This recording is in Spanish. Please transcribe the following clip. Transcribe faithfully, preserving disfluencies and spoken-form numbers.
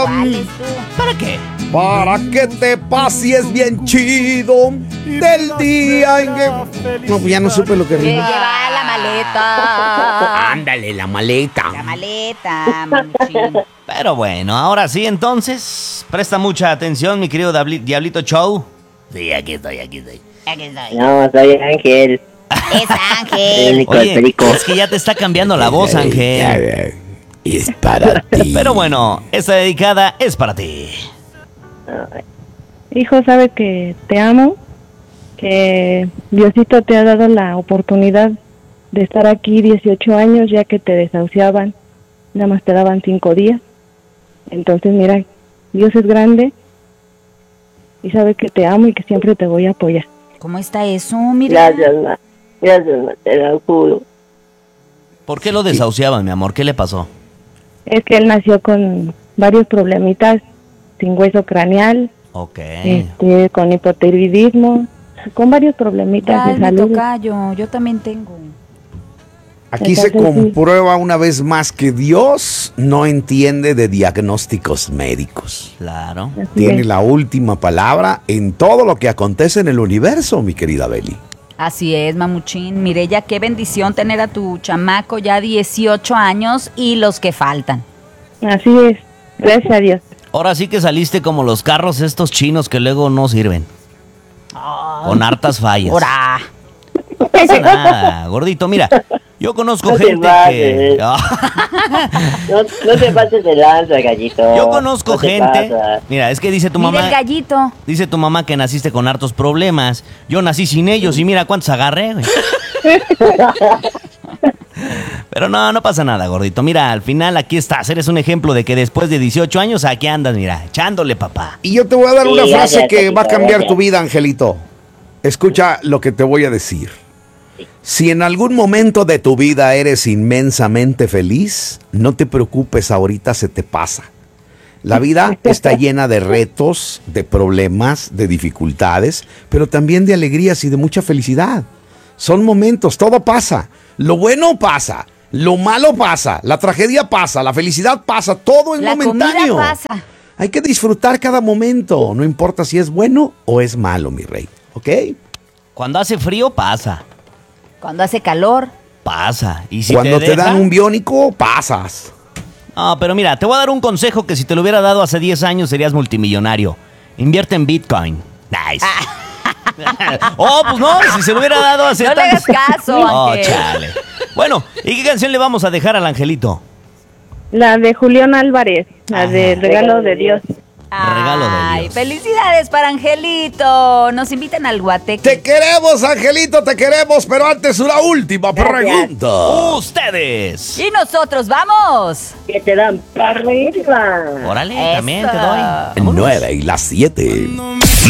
¿Cuáles tú? ¿Para qué? Para que te pases bien chido del día en que... No, pues ya no supe lo que Que rima. lleva la maleta. Ándale, la maleta. La maleta, mamuchín. Pero bueno, ahora sí, entonces, presta mucha atención, mi querido Dabli- Diablito Show. Sí, aquí estoy, aquí estoy. Aquí estoy. No, soy Ángel. Es El Ángel. único del Oye, perico. es que ya te está cambiando la voz, Ángel. Es para ti. Pero bueno, esta dedicada es para ti. Hijo, sabes que te amo, que Diosito te ha dado la oportunidad de estar aquí dieciocho años, ya que te desahuciaban, nada más te daban cinco días. Entonces, mira, Dios es grande y sabe que te amo y que siempre te voy a apoyar. ¿Cómo está eso? Mira. Gracias, ma. Gracias, ma. Te lo juro. ¿Por qué lo desahuciaban, mi amor? ¿Qué le pasó? Es que él nació con varios problemitas, sin hueso craneal, Ok. este, con hipotiroidismo, con varios problemitas Ay, de me salud. tocayo, yo también tengo. Aquí se Entonces, sí. comprueba una vez más que Dios no entiende de diagnósticos médicos. Claro. Así Tiene es. la última palabra en todo lo que acontece en el universo, mi querida Beli. Así es, mamuchín. Mireya, qué bendición tener a tu chamaco ya dieciocho años y los que faltan. Así es, gracias a Dios. Ahora sí que saliste como los carros estos chinos que luego no sirven. Con hartas fallas. ¡Ora! No pasa nada, gordito. Mira, yo conozco No te gente que... No, no te pases de lanza, gallito. Yo conozco No te gente... pasas. Mira, es que dice tu Mira el mamá... gallito. Dice tu mamá que naciste con hartos problemas. Yo nací sin ellos y mira cuántos agarré, güey. Pero no, no pasa nada, gordito. Mira, al final aquí estás. Eres un ejemplo de que después de dieciocho años aquí andas, mira, echándole, papá. Y yo te voy a dar Sí, una frase gracias, que va a papito, cambiar gracias. tu vida, Angelito. Escucha lo que te voy a decir. Si en algún momento de tu vida eres inmensamente feliz, no te preocupes, ahorita se te pasa. La vida está llena de retos, de problemas, de dificultades, pero también de alegrías y de mucha felicidad. Son momentos, todo pasa. Lo bueno pasa, lo malo pasa, la tragedia pasa, la felicidad pasa, todo es La momentáneo. comida pasa. Hay que disfrutar cada momento, no importa si es bueno o es malo, mi rey, ¿ok? Cuando hace frío, pasa. Cuando hace calor. Pasa. Y si Cuando te, deja- dan un biónico, pasas. No, pero mira, te voy a dar un consejo que si te lo hubiera dado hace diez años serías multimillonario. Invierte en Bitcoin. Nice. Oh, pues no, si se lo hubiera dado hace No le hagas caso, Oh, Ángel. chale. Bueno, ¿y qué canción le vamos a dejar al Angelito? La de Julián Álvarez, la Ajá. de Regalo de Dios. Regalo de Ay, Dios. felicidades para Angelito. Nos invitan al Guateque. Te queremos, Angelito, te queremos, pero antes una última pregunta. Ustedes. Y nosotros vamos. Que te dan para arriba. Órale, Eso. también te doy. Nueve y las siete. No